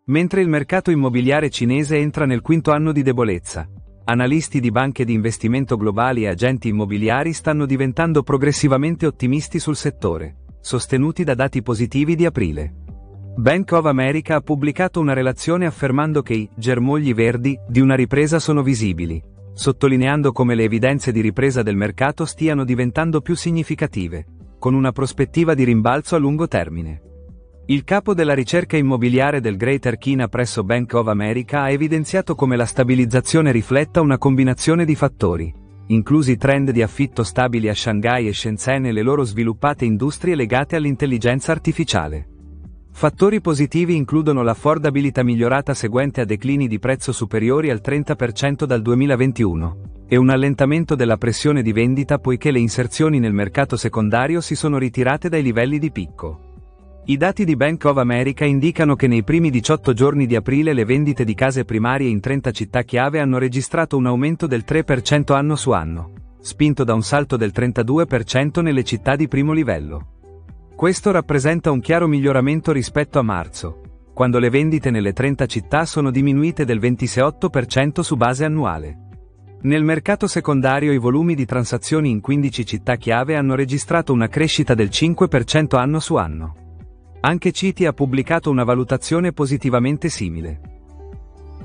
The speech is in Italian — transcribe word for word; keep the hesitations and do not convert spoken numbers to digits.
Mentre il mercato immobiliare cinese entra nel quinto anno di debolezza, analisti di banche di investimento globali e agenti immobiliari stanno diventando progressivamente ottimisti sul settore, sostenuti da dati positivi di aprile. Bank of America ha pubblicato una relazione affermando che i germogli verdi di una ripresa sono visibili, sottolineando come le evidenze di ripresa del mercato stiano diventando più significative, con una prospettiva di rimbalzo a lungo termine. Il capo della ricerca immobiliare del Greater China presso Bank of America ha evidenziato come la stabilizzazione rifletta una combinazione di fattori, inclusi trend di affitto stabili a Shanghai e Shenzhen e le loro sviluppate industrie legate all'intelligenza artificiale. Fattori positivi includono l'affordabilità migliorata seguente a declini di prezzo superiori al trenta per cento dal duemilaventuno, e un allentamento della pressione di vendita poiché le inserzioni nel mercato secondario si sono ritirate dai livelli di picco. I dati di Bank of America indicano che nei primi diciotto giorni di aprile le vendite di case primarie in trenta città chiave hanno registrato un aumento del tre per cento anno su anno, spinto da un salto del trentadue per cento nelle città di primo livello. Questo rappresenta un chiaro miglioramento rispetto a marzo, quando le vendite nelle trenta città sono diminuite del ventisei per cento su base annuale. Nel mercato secondario i volumi di transazioni in quindici città chiave hanno registrato una crescita del cinque per cento anno su anno. Anche Citi ha pubblicato una valutazione positivamente simile.